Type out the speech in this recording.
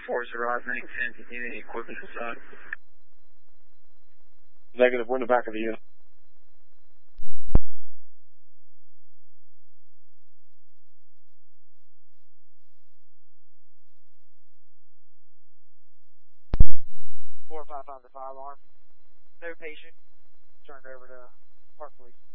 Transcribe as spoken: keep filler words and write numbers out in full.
four zero, I've been ten. Do you need any equipment inside? Negative, we're in the back of the unit. four five five, the fire alarm. No patient. Turned over to Park Police.